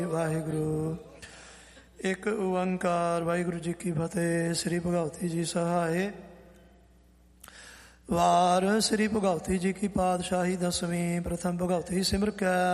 ਵਾਹਿਗੁਰੂ। ਇੱਕ ਓੰਕਾਰ। ਵਾਹਿਗੁਰੂ ਜੀ ਕੀ ਫਤਿਹ। ਸ੍ਰੀ ਭਗਵਤੀ ਜੀ ਸਹਾਏ। ਵਾਰ ਸ੍ਰੀ ਭਗਵਤੀ ਜੀ ਕੀ ਪਾਤਸ਼ਾਹੀ ਦਸਵੀਂ। ਪ੍ਰਥਮ ਭਗਵਤੀ ਸਿਮਰ ਕੈ